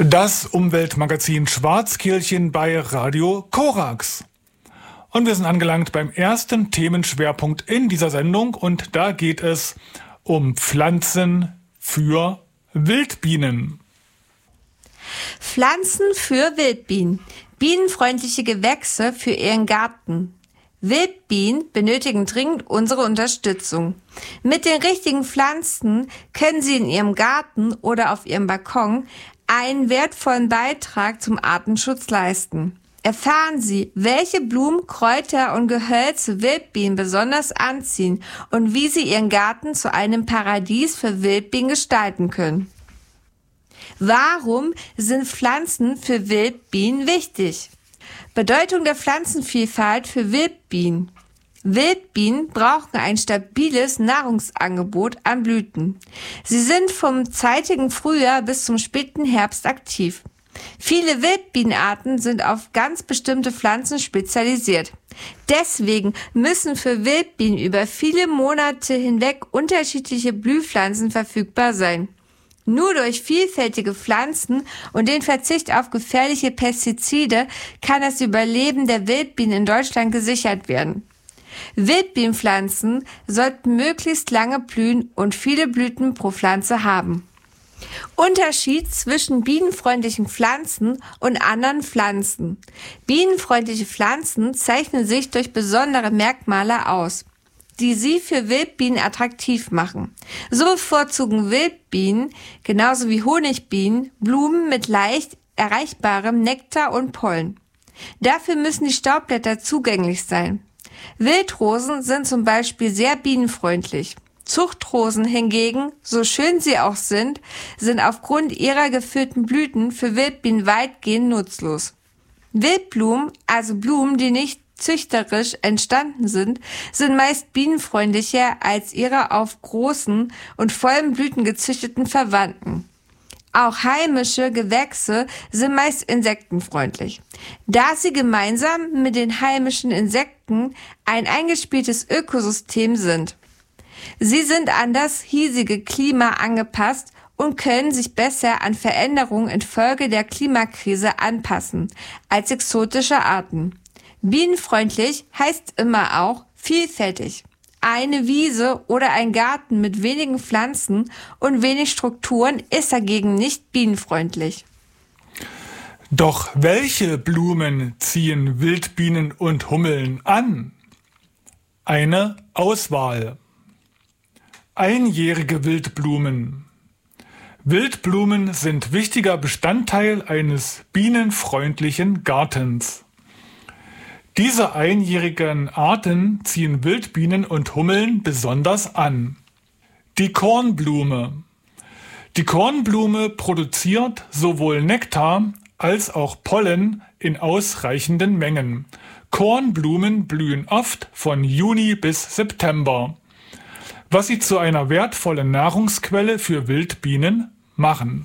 Das Umweltmagazin Schwarzkehlchen bei Radio Korax. Und wir sind angelangt beim ersten Themenschwerpunkt in dieser Sendung und da geht es um Pflanzen für Wildbienen. Pflanzen für Wildbienen. Bienenfreundliche Gewächse für Ihren Garten. Wildbienen benötigen dringend unsere Unterstützung. Mit den richtigen Pflanzen können Sie in Ihrem Garten oder auf Ihrem Balkon einen wertvollen Beitrag zum Artenschutz leisten. Erfahren Sie, welche Blumen, Kräuter und Gehölze Wildbienen besonders anziehen und wie Sie Ihren Garten zu einem Paradies für Wildbienen gestalten können. Warum sind Pflanzen für Wildbienen wichtig? Bedeutung der Pflanzenvielfalt für Wildbienen. Wildbienen brauchen ein stabiles Nahrungsangebot an Blüten. Sie sind vom zeitigen Frühjahr bis zum späten Herbst aktiv. Viele Wildbienenarten sind auf ganz bestimmte Pflanzen spezialisiert. Deswegen müssen für Wildbienen über viele Monate hinweg unterschiedliche Blühpflanzen verfügbar sein. Nur durch vielfältige Pflanzen und den Verzicht auf gefährliche Pestizide kann das Überleben der Wildbienen in Deutschland gesichert werden. Wildbienenpflanzen sollten möglichst lange blühen und viele Blüten pro Pflanze haben. Unterschied zwischen bienenfreundlichen Pflanzen und anderen Pflanzen. Bienenfreundliche Pflanzen zeichnen sich durch besondere Merkmale aus, die sie für Wildbienen attraktiv machen. So bevorzugen Wildbienen, genauso wie Honigbienen, Blumen mit leicht erreichbarem Nektar und Pollen. Dafür müssen die Staubblätter zugänglich sein. Wildrosen sind zum Beispiel sehr bienenfreundlich. Zuchtrosen hingegen, so schön sie auch sind aufgrund ihrer gefüllten Blüten für Wildbienen weitgehend nutzlos. Wildblumen, also Blumen, die nicht züchterisch entstanden sind meist bienenfreundlicher als ihre auf großen und vollen Blüten gezüchteten Verwandten. Auch heimische Gewächse sind meist insektenfreundlich, da sie gemeinsam mit den heimischen Insekten ein eingespieltes Ökosystem sind. Sie sind an das hiesige Klima angepasst und können sich besser an Veränderungen infolge der Klimakrise anpassen als exotische Arten. Bienenfreundlich heißt immer auch vielfältig. Eine Wiese oder ein Garten mit wenigen Pflanzen und wenig Strukturen ist dagegen nicht bienenfreundlich. Doch welche Blumen ziehen Wildbienen und Hummeln an? Eine Auswahl. Einjährige Wildblumen. Wildblumen sind wichtiger Bestandteil eines bienenfreundlichen Gartens. Diese einjährigen Arten ziehen Wildbienen und Hummeln besonders an. Die Kornblume. Die Kornblume produziert sowohl Nektar als auch Pollen in ausreichenden Mengen. Kornblumen blühen oft von Juni bis September, was sie zu einer wertvollen Nahrungsquelle für Wildbienen machen.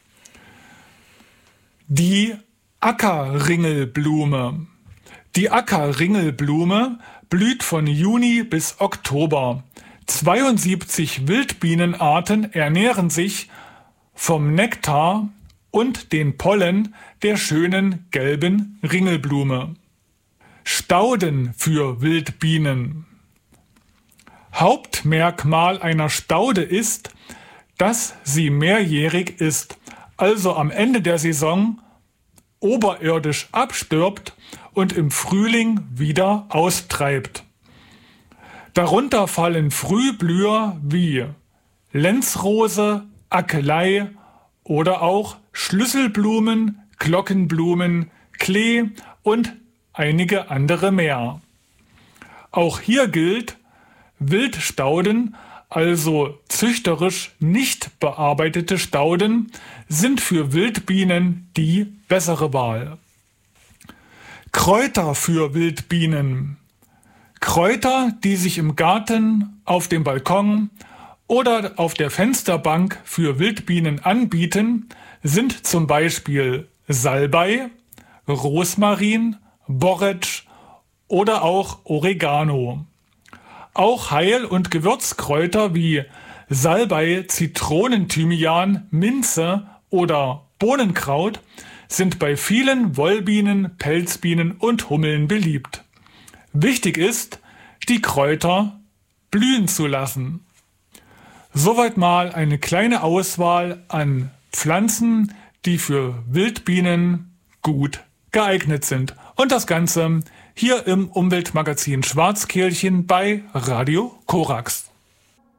Die Ackerringelblume. Die Ackerringelblume blüht von Juni bis Oktober. 72 Wildbienenarten ernähren sich vom Nektar und den Pollen der schönen gelben Ringelblume. Stauden für Wildbienen. Hauptmerkmal einer Staude ist, dass sie mehrjährig ist, also am Ende der Saison oberirdisch abstirbt und im Frühling wieder austreibt. Darunter fallen Frühblüher wie Lenzrose, Akelei oder auch Schlüsselblumen, Glockenblumen, Klee und einige andere mehr. Auch hier gilt, Wildstauden, also züchterisch nicht bearbeitete Stauden, sind für Wildbienen die bessere Wahl. Kräuter für Wildbienen. Kräuter, die sich im Garten, auf dem Balkon oder auf der Fensterbank für Wildbienen anbieten, sind zum Beispiel Salbei, Rosmarin, Borretsch oder auch Oregano. Auch Heil- und Gewürzkräuter wie Salbei, Zitronenthymian, Minze oder Bohnenkraut sind bei vielen Wollbienen, Pelzbienen und Hummeln beliebt. Wichtig ist, die Kräuter blühen zu lassen. Soweit mal eine kleine Auswahl an Pflanzen, die für Wildbienen gut geeignet sind. Und das Ganze hier im Umweltmagazin Schwarzkehlchen bei Radio Korax.